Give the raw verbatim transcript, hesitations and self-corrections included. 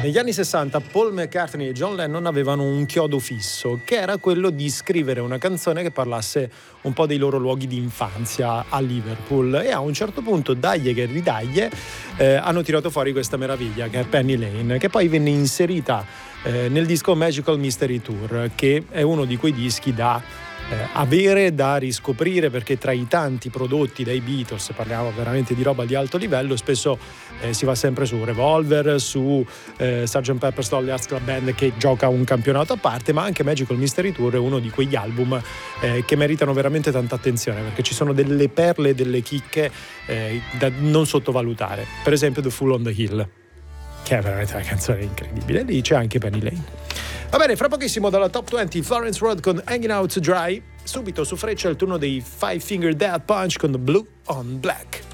Negli anni sessanta Paul McCartney e John Lennon avevano un chiodo fisso, che era quello di scrivere una canzone che parlasse un po' dei loro luoghi di infanzia a Liverpool, e a un certo punto, daglie che ridaglie, eh, hanno tirato fuori questa meraviglia che è Penny Lane, che poi venne inserita eh, nel disco Magical Mystery Tour, che è uno di quei dischi da Eh, avere, da riscoprire, perché tra i tanti prodotti dai Beatles, parliamo veramente di roba di alto livello, spesso eh, si va sempre su Revolver, su eh, sergeant Pepper's Lonely Hearts Club Band, che gioca un campionato a parte, ma anche Magical Mystery Tour è uno di quegli album eh, che meritano veramente tanta attenzione, perché ci sono delle perle, delle chicche eh, da non sottovalutare. Per esempio The Fool on the Hill, che è veramente una canzone incredibile. Lì c'è anche Penny Lane. Va bene, fra pochissimo dalla Top venti Florence Road con Hanging Out to Dry. Subito su Freccia il turno dei Five Finger Death Punch con Blue on Black.